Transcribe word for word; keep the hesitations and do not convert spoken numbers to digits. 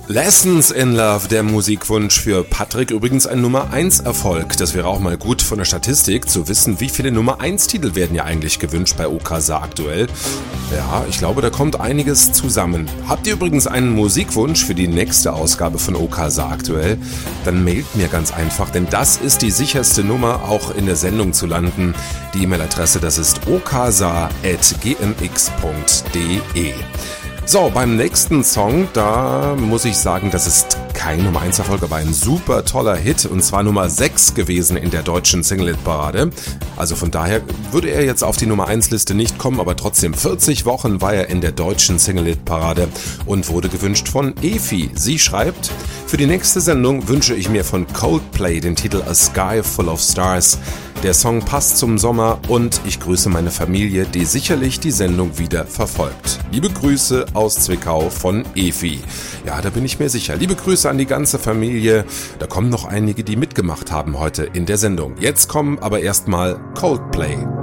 Lessons in Love, der Musikwunsch für Patrick, übrigens ein Nummer eins Erfolg. Das wäre auch mal gut von der Statistik zu wissen, wie viele Nummer eins Titel werden ja eigentlich gewünscht bei Okasa aktuell. Ja, ich glaube, da kommt einiges zusammen. Habt ihr übrigens einen Musikwunsch für die nächste Ausgabe von Okasa aktuell? Dann mailt mir ganz einfach, denn das ist die sicherste Nummer, auch in der Sendung zu landen. Die E-Mail-Adresse, das ist okasa at g m x punkt d e. So, beim nächsten Song, da muss ich sagen, das ist kein Nummer eins Erfolg, aber ein super toller Hit, und zwar Nummer sechs gewesen in der deutschen Single-Hit-Parade. Also von daher würde er jetzt auf die Nummer eins Liste nicht kommen, aber trotzdem vierzig Wochen war er in der deutschen Single-Hit-Parade und wurde gewünscht von Efi. Sie schreibt: Für die nächste Sendung wünsche ich mir von Coldplay den Titel A Sky Full of Stars. Der Song passt zum Sommer und ich grüße meine Familie, die sicherlich die Sendung wieder verfolgt. Liebe Grüße aus Zwickau von Efi. Ja, da bin ich mir sicher. Liebe Grüße an die ganze Familie. Da kommen noch einige, die mitgemacht haben heute in der Sendung. Jetzt kommen aber erstmal Coldplay.